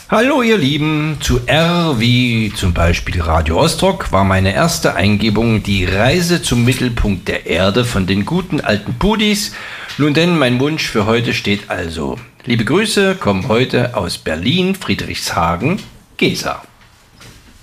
Hallo ihr Lieben, zu R wie zum Beispiel Radio Ostrock war meine erste Eingebung die Reise zum Mittelpunkt der Erde von den guten alten Pudis. Nun denn, mein Wunsch für heute steht also. Liebe Grüße kommen heute aus Berlin, Friedrichshagen, Gesa.